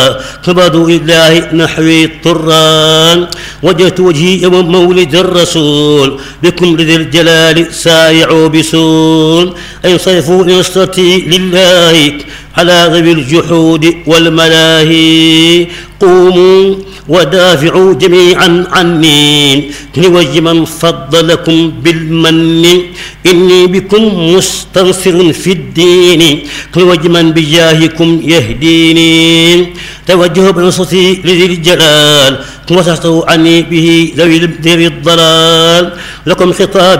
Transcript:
قبضوا إله نحوي الطران وجهت وجهي يوم مولد الرسول بكم لذي الجلال سايعوا بسول انصرفوا نصرتي لله على ذوي الجحود والملاهي قوموا ودافعوا جميعا عني لوجه من فضلكم بالمن إني بكم مستنصر في الدين لوجه من بجاهكم يهديني توجه بنصرتي لذي الجلال وسحتوا عني به ذوي الضلال لكم خطاب